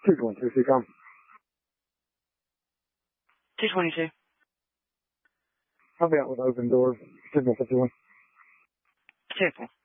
222, CCOM. 222. I'll be out with open doors, signal 51. Careful.